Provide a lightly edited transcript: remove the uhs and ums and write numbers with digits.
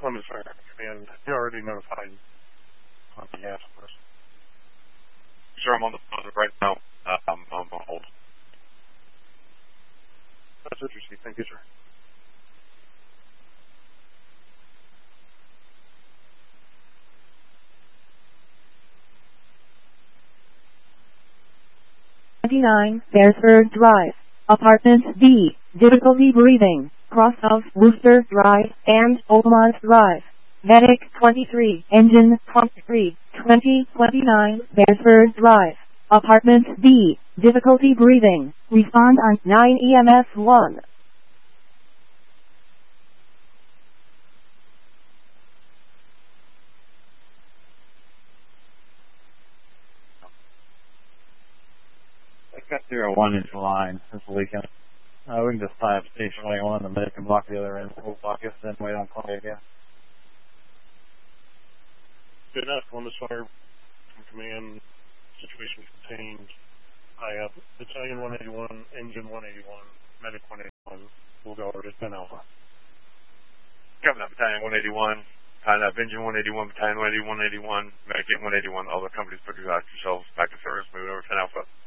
Columbus Fire Command, you already notified on behalf of us. Sure, I'm on the phone right now. I'm on hold. That's interesting. Thank you, sir. Beresford Drive, Apartment B, difficulty breathing, cross of Wooster Drive and Oakmont Drive. Medic 23, Engine 23, 2029, Beresford Drive, Apartment B, difficulty breathing, respond on 9 EMS 1. I got 01 inch line. It's leaking. We can just tie up station 21 and the medic can block the other end. We'll block us, then wait on Columbia again. Good enough. Columbus Fire Command, situation contained. I have Battalion 181, Engine 181, Medic 181. We'll go over to 10 Alpha. Coming up, Battalion 181. Tying up Engine 181, Battalion 181, Medic 181. All the companies put yourselves back to service. Moving over to 10 Alpha.